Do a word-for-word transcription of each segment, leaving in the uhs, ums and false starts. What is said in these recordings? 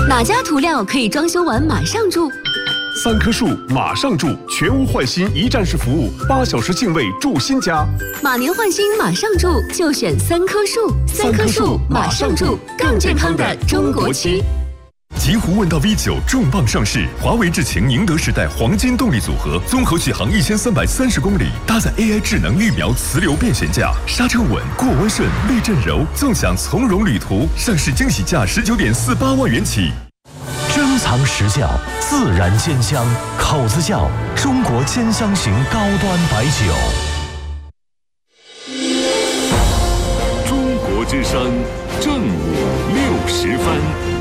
哪家涂料可以装修完马上住？ 三棵树马上住，全屋换新一站式服务，八小时净位住新家。 马年换新马上住，就选三棵树。三棵树马上住，更健康的中国漆。 极狐问道 V 九重磅上市，华为智擎宁德时代黄金动力组合，综合续航一千三百三十公里，搭载 A I 智能预瞄磁流变悬架，刹车稳，过弯顺，避震柔，纵享从容旅途。上市惊喜价十九点四八万元起。 珍藏实窖，自然煎香，口子窖，中国煎香型高端白酒。 中国之声正午六时分。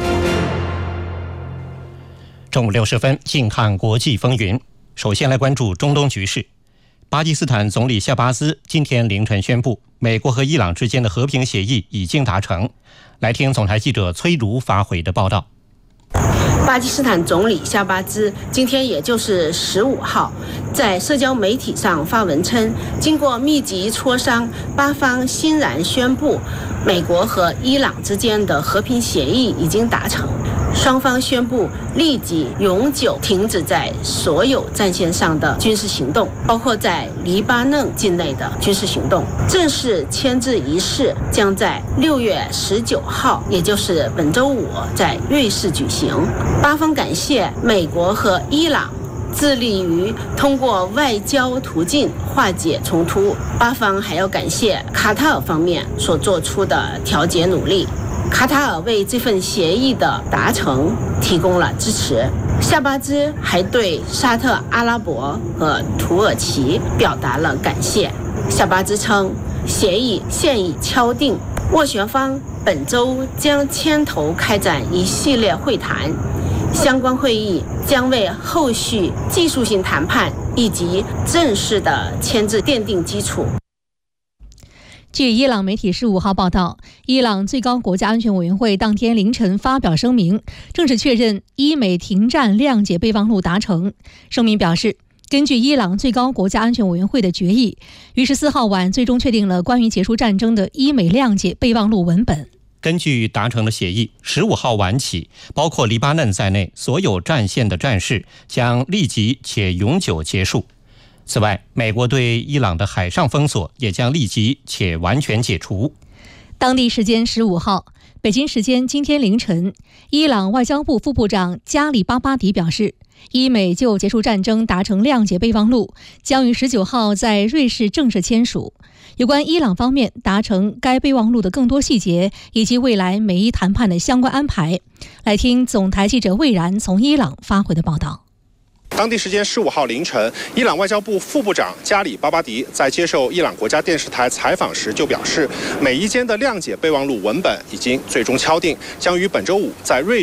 正午六十分，近看国际风云。首先来关注中东局势。巴基斯坦总理夏巴兹今天凌晨宣布，美国和伊朗之间的和平协议已经达成。来听总台记者崔如发回的报道。 巴基斯坦总理夏巴兹今天也就是十五号，在社交媒体上发文称，经过密集磋商，巴方欣然宣布，美国和伊朗之间的和平协议已经达成。双方宣布立即永久停止在所有战线上的军事行动，包括在黎巴嫩境内的军事行动。正式签字仪式将在六月十九号，也就是本周五，在瑞士举行。巴方感谢美国和伊朗致力于通过外交途径化解冲突，巴方还要感谢卡塔尔方面所做出的调解努力。卡塔尔为这份协议的达成提供了支持。夏巴兹还对沙特阿拉伯和土耳其表达了感谢。夏巴兹称，协议现已敲定，斡旋方本周将牵头开展一系列会谈，相关会议将为后续技术性谈判以及正式的签字奠定基础。 据伊朗媒体十五号报道，伊朗最高国家安全委员会当天凌晨发表声明，正式确认伊美停战谅解备忘录达成。声明表示，根据伊朗最高国家安全委员会的决议，于十四号晚最终确定了关于结束战争的伊美谅解备忘录文本。 根据达成的协议，十五号晚起，包括黎巴嫩在内所有战线的战事将立即且永久结束。此外，美国对伊朗的海上封锁也将立即且完全解除。 当地时间十五号，北京时间今天凌晨，伊朗外交部副部长加里巴巴迪表示，伊美就结束战争达成谅解备忘录，将于十九号在瑞士正式签署。有关伊朗方面达成该备忘录的更多细节以及未来美伊谈判的相关安排，来听总台记者魏然从伊朗发回的报道。 当地时间十五号凌晨，伊朗外交部副部长加里巴巴迪在接受伊朗国家电视台采访时就表示，美伊间的谅解备忘录文本已经最终敲定，将于本周五在瑞